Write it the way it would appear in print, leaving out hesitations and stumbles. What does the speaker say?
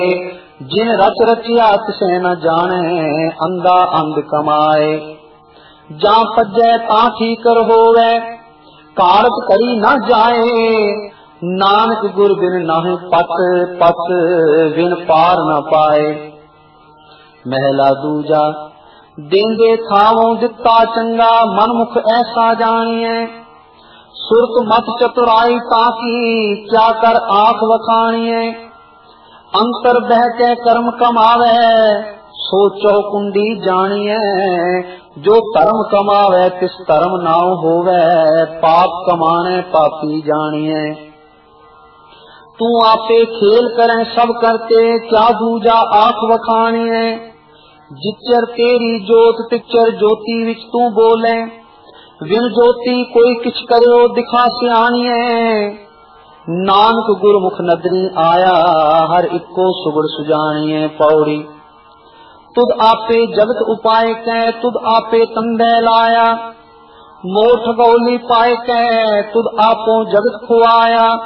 जिन रच रचिया तिसे न जाने, अंधा अंध कमाए। जा पज्जै ता ठीकर होवे, कारत करी न जाए। नानक गुर बिन नाहि पत, पत बिन पार न पाए। महला दूजा, देंगे थावों दिता चंगा, मनमुख ऐसा जानिए। सुरत मत चतुराई ताकी, क्या कर आंख वखानिए। अंतर बह के कर्म कमावे, सोचो कुंडी जानिए। जो धर्म कमावे तिस धर्म नाव होवे, पाप कमाने पापी जानिए। तू आपे खेल करें सब करते, क्या दूजा आंख वखानिए। जिच्चर तेरी जोत तिच्चर ज्योति विच तू बोले, विन ज्योति कोई किछ करो दिखा सियानिए। नानक गुरमुख नदरी आया, हर इको सुगड़ सुजानिए। पौड़ी तुद आपे जगत उपाय कै, तुद आपे तंबे लाया। मोठ गौली पाए कै, तुद आपो जगत खुआया।